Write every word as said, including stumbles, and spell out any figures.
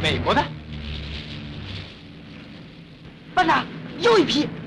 美国的。 班长，又一批。